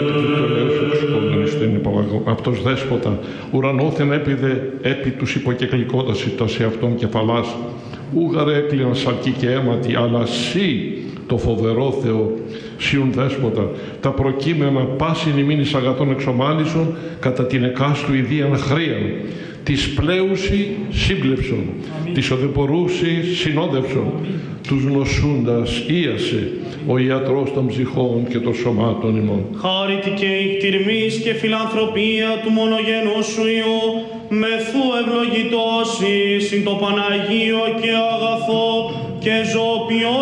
Αυτός δέσποτα, ουρανόθεν έπιδε επί τους υποκεκλικότας ηττα σε αυτόν κεφαλάς, ούγαρε έκλειναν σαρκή και αίματι, αλλά σύ το φοβερό Θεό, σιουν δέσποτα, τα προκείμενα πάσιν ημίν εις αγαθών εξομάλισον, κατά την εκάστου ιδίαν χρίαν, της πλέουσι σύμπλεψον, της οδεπορούσι συνόδευσον, τους νοσούντας ίασε, ο ιατρός των ψυχών και των σωμάτων ημών. Χάρητη και εκτιρμής και φιλανθρωπία του μονογενού σου Υιού, μεθού ευλογητώσει συν το Παναγίο και αγαθό και ζωοποιό